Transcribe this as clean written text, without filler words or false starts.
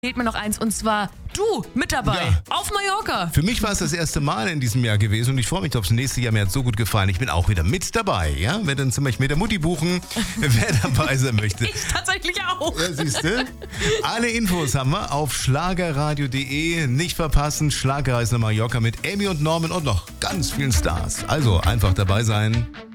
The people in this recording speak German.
fehlt mir noch eins und zwar du mit dabei auf Mallorca. Für mich war es das erste Mal in diesem Jahr gewesen und ich freue mich aufs nächste Jahr. Mir hat es so gut gefallen. Ich bin auch wieder mit dabei. Ja? Werde ein Zimmer mit der Mutti buchen, wer dabei sein möchte. Ich tatsächlich auch. Ja, siehst du? Alle Infos haben wir auf schlagerradio.de. Nicht verpassen, Schlagerreise nach Mallorca mit Amy und Norman und noch ganz vielen Stars. Also einfach dabei sein.